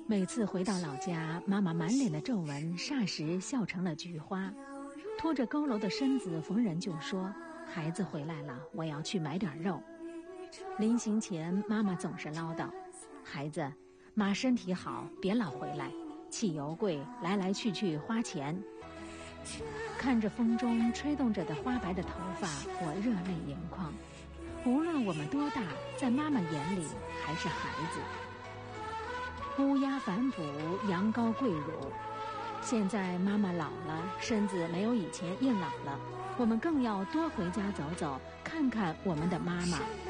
每次回到老家，妈妈满脸的皱纹霎时笑成了菊花，拖着佝偻的身子逢人就说：孩子回来了，我要去买点肉。临行前，妈妈总是唠叨：孩子，妈身体好，别老回来，汽油贵，来来去去花钱。看着风中吹动着的花白的头发，我热泪盈眶。无论我们多大，在妈妈眼里还是孩子。乌鸦反哺，羊羔跪乳。现在妈妈老了，身子没有以前硬朗了，我们更要多回家走走，看看我们的妈妈。